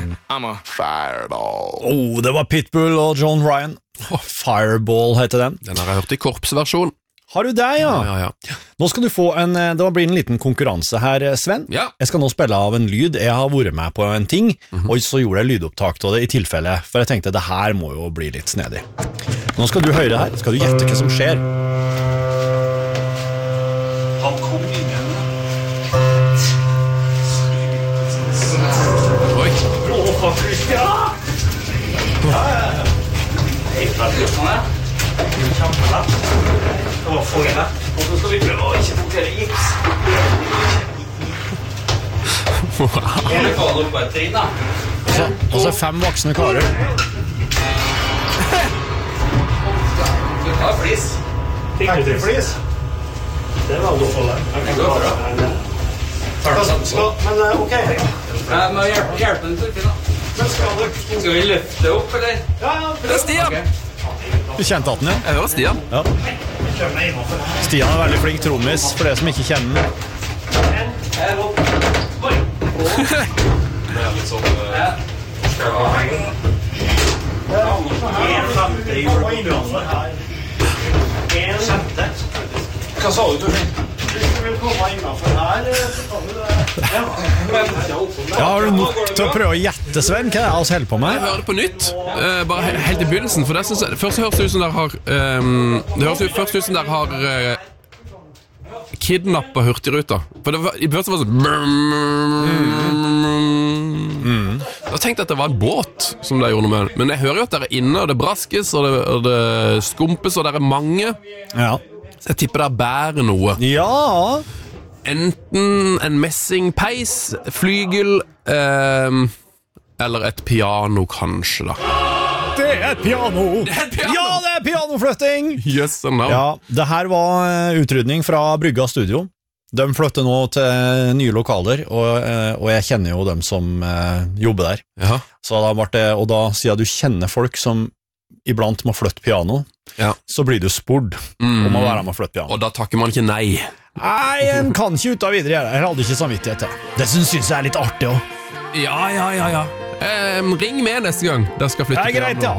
I'm a fireball. Det var Pitbull og John Ryan. Fireball heter den. Den har jeg hørt i korpsversjon. Har du det, ja? Ja. Nå skal du få det blir en liten konkurranse her, Sven. Ja. Jeg skal nå spille av en lyd. Jeg har vært med på en ting, og så gjorde jeg lydopptak av det i tilfelle, for jeg tenkte det her må jo bli litt snedig. Nå skal du høre det her. Skal du gjette hva som skjer? Han kom inn igjen. Oi. Ja! Jeg tar det sånn her. Kjempelapp. Det var for lett. Og så skal vi prøve å ikke punktere gips. Det faller opp på et trinn, da. Og så 5 voksne karer. Du tar flis. Fikk du til flis? Det var noe for deg. Det går bra. Men ok. Jeg må hjelpe den til, da. Skal vi løfte opp, eller? Ja, Det er Stian. Du kjente at den, ja? Jeg hører Stian. Ja. Stian er veldig flink trommis, for det som ikke kjenner den. Det er litt sånn... Hva sa du? Hvis du vil komme innenfor her, så kan du det. Ja, har du nok til å prøve å gjette, Sven? Hva er det vi holder på Jeg med? hører det på nytt, bare helt i begynnelsen. For det synes jeg, først høres det ut som der har det høres jo først ut som der har kidnappet Hurtigruta. For det var, i første var det sånn Da tenkte jeg at det var en båt som de gjorde noe med. Men jeg hører jo at det er inne, og det braskes, og det skumpes, og det er mange. Ja. Så jeg tipper det bærer noe. Ja. Enten en messingpeis, flygel, eller et piano kanskje da. Det er et piano! Det er et piano! Ja, det er pianoflytting! Yes, no. Ja, det her var utrydning fra Brygga Studio. De flytter nå til nye lokaler, og jeg kjenner jo dem som jobber der. Ja. Så da ble det, og da siden du kjenner folk som iblant må flytte piano, Ja. så blir du spurt om å være med å flytte piano. Og da takker man ikke nei. Nei, en kan ikke uten videre gjøre det. Jeg hadde ikke samvittighet til. Det synes jeg er litt artig også. Ja. Ring med neste gang dere skal flytte Det er greit, piano. ja.